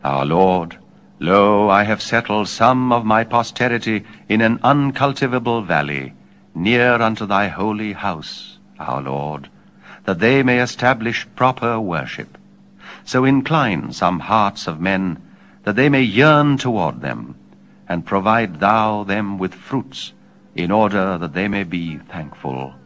Our Lord, lo, I have settled some of my posterity in an uncultivable valley, near unto thy holy house, our Lord, that they may establish proper worship. So incline some hearts of men, that they may yearn toward them, and provide thou them with fruits, in order that they may be thankful.